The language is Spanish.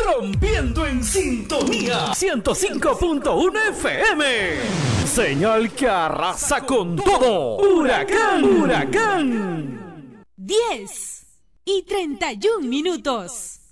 rompiendo en sintonía 105.1 FM. Señal que arrasa con todo. Huracán, huracán. 10:31.